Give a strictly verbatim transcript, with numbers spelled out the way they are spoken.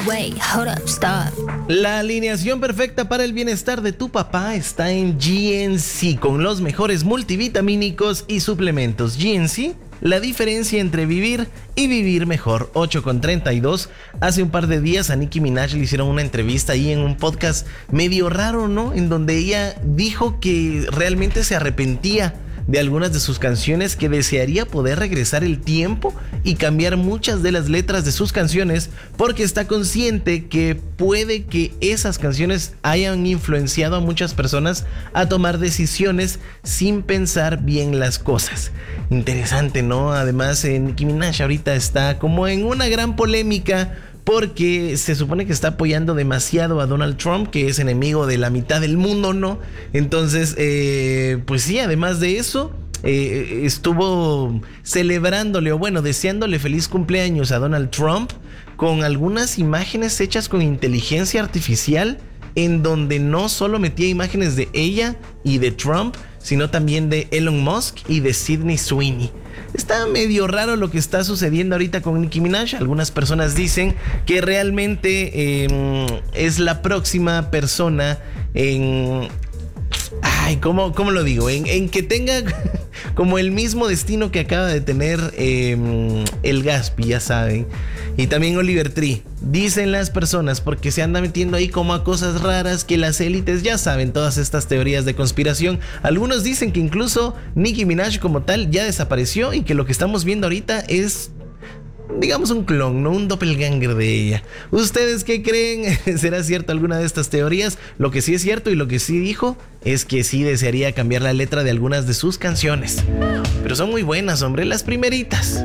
Wait, hold up, stop. La alineación perfecta para el bienestar de tu papá está en G N C, con los mejores multivitamínicos y suplementos. G N C, la diferencia entre vivir y vivir mejor. Ocho con treinta y dos. Hace un par de días a Nicki Minaj le hicieron una entrevista ahí en un podcast medio raro, ¿no? En donde ella dijo que realmente se arrepentía de algunas de sus canciones, que desearía poder regresar el tiempo y cambiar muchas de las letras de sus canciones, porque está consciente que puede que esas canciones hayan influenciado a muchas personas a tomar decisiones sin pensar bien las cosas. Interesante, ¿no? Además, eh, Nicki Minaj ahorita está como en una gran polémica, porque se supone que está apoyando demasiado a Donald Trump, que es enemigo de la mitad del mundo, ¿no? Entonces, eh, pues sí, además de eso, eh, estuvo celebrándole, o bueno, deseándole feliz cumpleaños a Donald Trump con algunas imágenes hechas con inteligencia artificial, en donde no solo metía imágenes de ella y de Trump, sino también de Elon Musk y de Sydney Sweeney. Está medio raro lo que está sucediendo ahorita con Nicki Minaj. Algunas personas dicen que realmente eh, es la próxima persona en... Ay, ¿cómo, cómo lo digo? En, en que tenga como el mismo destino que acaba de tener eh, el Gaspi, ya saben. Y también Oliver Tree. Dicen las personas, porque se anda metiendo ahí como a cosas raras, que las élites, ya saben, todas estas teorías de conspiración. Algunos dicen que incluso Nicki Minaj como tal ya desapareció y que lo que estamos viendo ahorita es, digamos, un clon, no un doppelganger de ella. ¿Ustedes qué creen? ¿Será cierto alguna de estas teorías? Lo que sí es cierto y lo que sí dijo es que sí desearía cambiar la letra de algunas de sus canciones. Pero son muy buenas, hombre, las primeritas.